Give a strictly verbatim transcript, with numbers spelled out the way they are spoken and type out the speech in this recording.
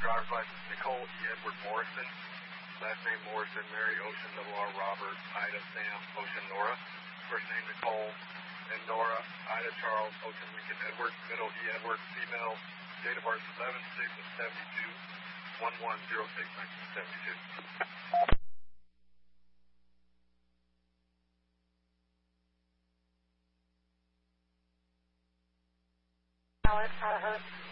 driver's license, Nicole E. Edward Morrison. Last name Morrison, Mary, Ocean, double R, Robert, Ida, Sam, Ocean, Nora. First name Nicole and Nora, Ida, Charles, Ocean, Lincoln, Edward. Middle E. Edward, female. Date of birth eleven six of seventy-two, one one zero six nineteen seventy-two. Alex, Idaho.